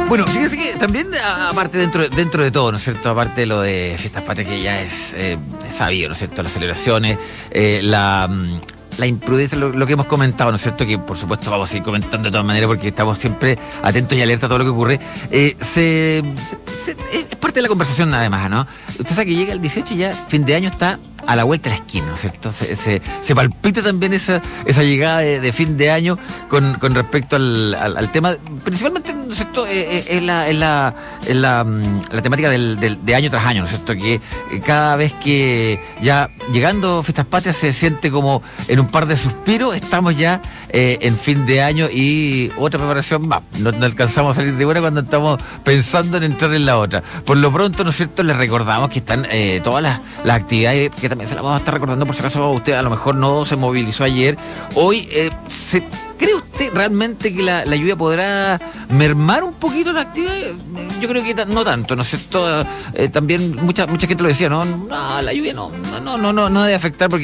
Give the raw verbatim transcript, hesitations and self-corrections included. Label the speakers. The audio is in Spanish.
Speaker 1: Bueno, fíjense que también, aparte dentro, dentro de todo, ¿no es cierto? Aparte de lo de Fiestas Patrias, que ya es eh, sabido, ¿no es cierto? Las celebraciones, eh, la... la imprudencia, lo, lo que hemos comentado, ¿no es cierto? Que por supuesto vamos a seguir comentando de todas maneras porque estamos siempre atentos y alerta a todo lo que ocurre. Eh, se, se, se, es parte de la conversación además, ¿no? Usted sabe que llega el dieciocho y ya fin de año está a la vuelta de la esquina, ¿no es cierto? Se, se, se palpita también esa, esa llegada de, de fin de año con, con respecto al, al, al tema, principalmente, ¿no es cierto? Eh, eh, es la, es la, es la, la temática del, del, de año tras año, ¿no es cierto? Que cada vez que ya llegando Fiestas Patrias se siente como en un par de suspiros, estamos ya eh, en fin de año y otra preparación más. No, no alcanzamos a salir de una cuando estamos pensando en entrar en la otra. Por lo pronto, ¿no es cierto? Les recordamos que están eh, todas las, las actividades que también se las vamos a estar recordando por si acaso usted a lo mejor no se movilizó ayer. Hoy, eh, se, ¿cree usted realmente que la, la lluvia podrá mermar un poquito la actividad? Yo creo que no tanto, ¿no es cierto? Eh, también mucha mucha gente lo decía, no, no, la lluvia no, no, no, no, no debe afectar porque